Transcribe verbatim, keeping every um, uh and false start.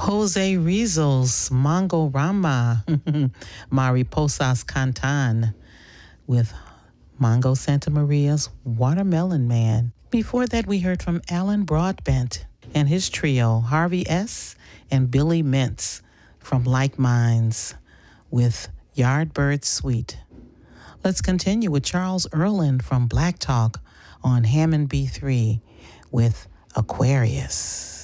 Jose Rizos, Mongo Rama, Mariposas Cantan with Mongo Santa Maria's Watermelon Man. Before that, we heard from Alan Broadbent and his trio, Harvey S. and Billy Mintz from Like Minds with Yardbird Suite. Let's continue with Charles Erland from Black Talk on Hammond B three with Aquarius.